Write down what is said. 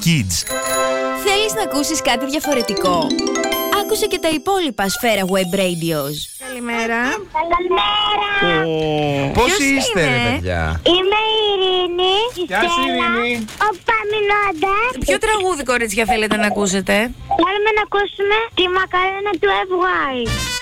Kids. Θέλεις να ακούσεις κάτι διαφορετικό? Άκουσε και τα υπόλοιπα Σφαίρα Web Radios. Καλημέρα. Καλημέρα. Πώς Ποιος είστε, είναι? ρε παιδιά? Είμαι η Ειρήνη. Γεια σου, Ειρήνη. Ο Παμινώντας. Ποιο τραγούδι, κορίτσια, θέλετε να ακούσετε? Θέλουμε να ακούσουμε τη μακαρένα του FY.